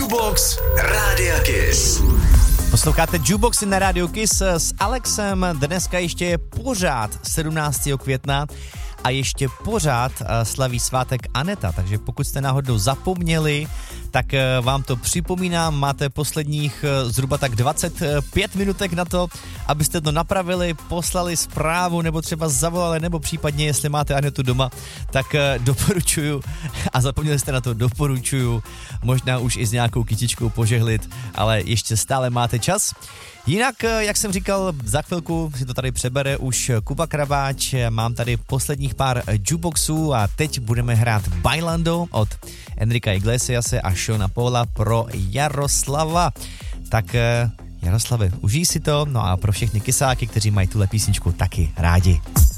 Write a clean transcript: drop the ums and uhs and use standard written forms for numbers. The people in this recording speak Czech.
Jukebox Rádia Kiss. Posloucháte Jukeboxy na Radio Kiss s Alexem. Dneska ještě je pořád 17. května a ještě pořád slaví svátek Aneta, takže pokud jste náhodou zapomněli, tak vám to připomínám, máte posledních zhruba tak 25 minutek na to, abyste to napravili, poslali zprávu nebo třeba zavolali, nebo případně, jestli máte Anetu doma, tak doporučuju, a zapomněli jste na to, doporučuju, možná už i s nějakou kytičkou požehlit, ale ještě stále máte čas. Jinak, jak jsem říkal, za chvilku si to tady přebere už Kuba Kraváč, mám tady posledních pár jukeboxů a teď budeme hrát Bailando od Enrika Iglesiase a Seana Paula pro Jaroslava. Tak Jaroslave, užij si to, no a pro všechny kysáky, kteří mají tuhle písničku taky rádi.